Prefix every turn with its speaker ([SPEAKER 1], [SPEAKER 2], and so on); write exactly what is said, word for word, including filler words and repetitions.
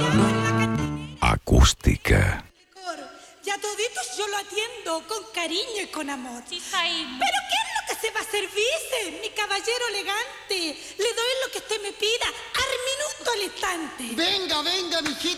[SPEAKER 1] Acústica.
[SPEAKER 2] Y a toditos yo lo atiendo con cariño y con amor.
[SPEAKER 3] Sí, Jaime.
[SPEAKER 2] ¿Pero qué es lo que se va a servirse, mi caballero elegante? Le doy lo que usted me pida, al minuto, al instante.
[SPEAKER 4] Venga, venga, mijita.